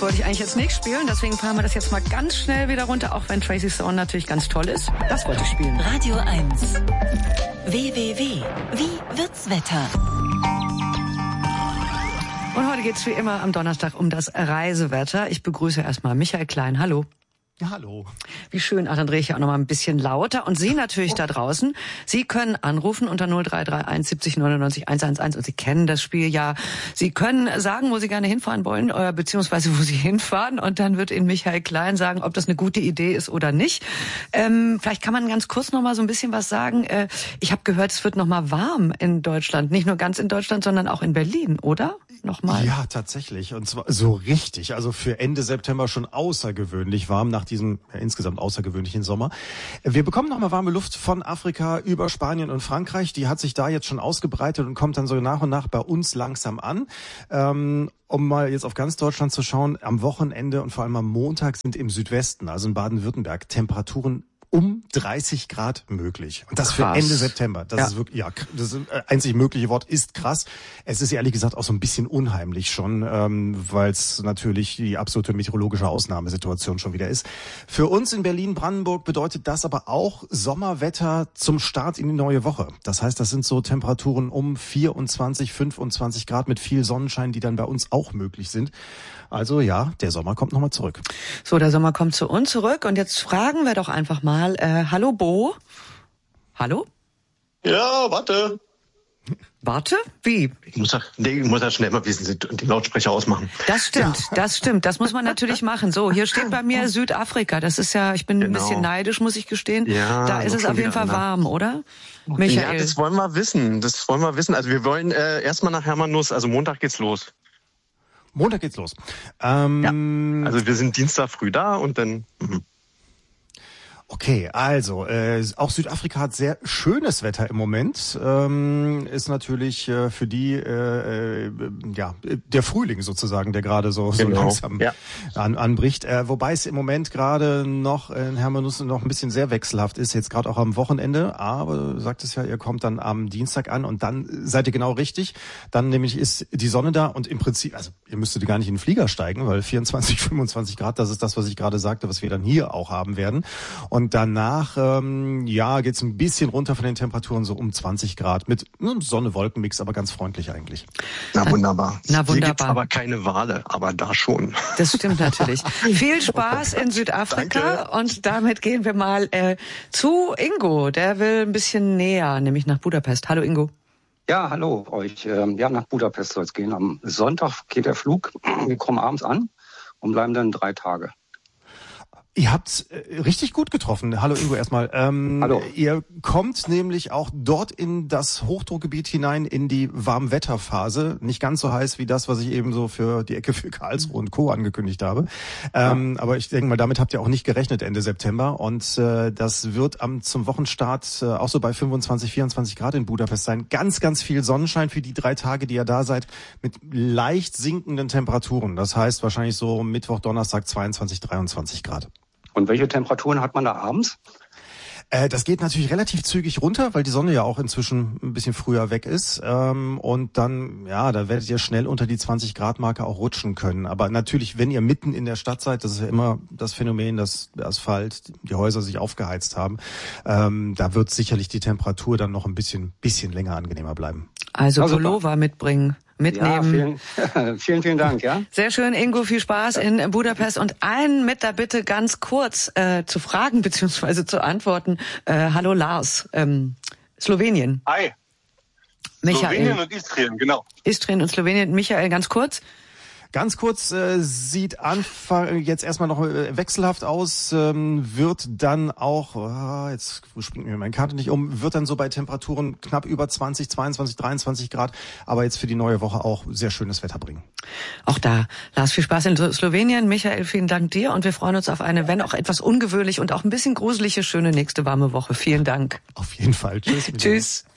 wollte ich eigentlich jetzt nicht spielen, deswegen fahren wir das jetzt mal ganz schnell wieder runter, auch wenn Tracy Thorn natürlich ganz toll ist. Das wollte ich spielen. Radio 1. WWW. Wie wird's Wetter? Und heute geht's wie immer am Donnerstag um das Reisewetter. Ich begrüße erstmal Michael Klein. Hallo. Ja, hallo. Wie schön. Ach, dann drehe ich ja auch noch mal ein bisschen lauter. Und Sie natürlich da draußen. Sie können anrufen unter 0331 70 99 111 und Sie kennen das Spiel ja. Sie können sagen, wo Sie gerne hinfahren wollen, beziehungsweise wo Sie hinfahren. Und dann wird Ihnen Michael Klein sagen, ob das eine gute Idee ist oder nicht. Vielleicht kann man ganz kurz noch mal so ein bisschen was sagen. Ich habe gehört, es wird noch mal warm in Deutschland. Nicht nur ganz in Deutschland, sondern auch in Berlin, oder? Nochmal. Ja, tatsächlich. Und zwar so richtig. Also für Ende September schon außergewöhnlich warm nach diesem insgesamt außergewöhnlichen Sommer. Wir bekommen nochmal warme Luft von Afrika über Spanien und Frankreich. Die hat sich da jetzt schon ausgebreitet und kommt dann so nach und nach bei uns langsam an. Um mal jetzt auf ganz Deutschland zu schauen, am Wochenende und vor allem am Montag sind im Südwesten, also in Baden-Württemberg, Temperaturen um 30 Grad möglich. Und das krass. Für Ende September. Das ist wirklich, das einzig mögliche Wort ist krass. Es ist ehrlich gesagt auch so ein bisschen unheimlich schon, weil es natürlich die absolute meteorologische Ausnahmesituation schon wieder ist. Für uns in Berlin-Brandenburg bedeutet das aber auch Sommerwetter zum Start in die neue Woche. Das heißt, das sind so Temperaturen um 24, 25 Grad mit viel Sonnenschein, die dann bei uns auch möglich sind. Also ja, der Sommer kommt nochmal zurück. So, der Sommer kommt zu uns zurück und jetzt fragen wir doch einfach mal, hallo Bo? Hallo? Ja, warte. Warte? Wie? Ich muss ja schnell mal die Lautsprecher ausmachen. Das stimmt. Das muss man natürlich machen. So, hier steht bei mir Südafrika. Das ist ja, ich bin ein bisschen neidisch, muss ich gestehen. Ja, da ist es auf jeden Fall warm, oder? Michael? Ja, das wollen wir wissen. Also wir wollen erstmal nach Hermanus, also Montag geht's los. Montag geht's los. Ja, also wir sind Dienstag früh da und dann... Okay, also auch Südafrika hat sehr schönes Wetter im Moment. Ist natürlich für die der Frühling sozusagen, der gerade so langsam anbricht. Wobei es im Moment gerade noch in Hermanus noch ein bisschen sehr wechselhaft ist, jetzt gerade auch am Wochenende. Aber du sagtest ja, ihr kommt dann am Dienstag an und dann seid ihr genau richtig. Dann nämlich ist die Sonne da und im Prinzip, also ihr müsstet gar nicht in den Flieger steigen, weil 24, 25 Grad, das ist das, was ich gerade sagte, was wir dann hier auch haben werden. Und danach, geht's ein bisschen runter von den Temperaturen, so um 20 Grad mit Sonne-Wolken-Mix, aber ganz freundlich eigentlich. Na wunderbar. Hier gibt's aber keine Wale, aber da schon. Das stimmt natürlich. Viel Spaß in Südafrika. Danke. Und damit gehen wir mal zu Ingo. Der will ein bisschen näher, nämlich nach Budapest. Hallo Ingo. Ja, hallo euch. Nach Budapest soll es gehen. Am Sonntag geht der Flug. Wir kommen abends an und bleiben dann 3 Tage. Ihr habt's richtig gut getroffen. Hallo Ingo erstmal. Hallo. Ihr kommt nämlich auch dort in das Hochdruckgebiet hinein, in die Warmwetterphase. Nicht ganz so heiß wie das, was ich eben so für die Ecke für Karlsruhe und Co. angekündigt habe. Aber ich denke mal, damit habt ihr auch nicht gerechnet Ende September. Und das wird zum Wochenstart auch so bei 25, 24 Grad in Budapest sein. Ganz, ganz viel Sonnenschein für die 3 Tage, die ihr da seid, mit leicht sinkenden Temperaturen. Das heißt wahrscheinlich so Mittwoch, Donnerstag 22, 23 Grad. Und welche Temperaturen hat man da abends? Das geht natürlich relativ zügig runter, weil die Sonne ja auch inzwischen ein bisschen früher weg ist. Und dann, da werdet ihr schnell unter die 20-Grad-Marke auch rutschen können. Aber natürlich, wenn ihr mitten in der Stadt seid, das ist ja immer das Phänomen, dass der Asphalt, die Häuser sich aufgeheizt haben, da wird sicherlich die Temperatur dann noch ein bisschen länger angenehmer bleiben. Also Pullover mitnehmen. Ja, vielen Dank, ja. Sehr schön, Ingo, viel Spaß in Budapest und einen mit der Bitte ganz kurz zu fragen bzw. zu antworten. Hallo Lars, Slowenien. Hi. Michael. Slowenien und Istrien, genau. Istrien und Slowenien. Michael, ganz kurz. Ganz kurz, sieht jetzt erstmal noch wechselhaft aus, wird dann auch, jetzt springt mir meine Karte nicht um, wird dann so bei Temperaturen knapp über 20, 22, 23 Grad, aber jetzt für die neue Woche auch sehr schönes Wetter bringen. Auch da, Lars, viel Spaß in Slowenien. Michael, vielen Dank dir und wir freuen uns auf eine, wenn auch etwas ungewöhnlich und auch ein bisschen gruselige, schöne nächste warme Woche. Vielen Dank. Auf jeden Fall. Tschüss. Tschüss.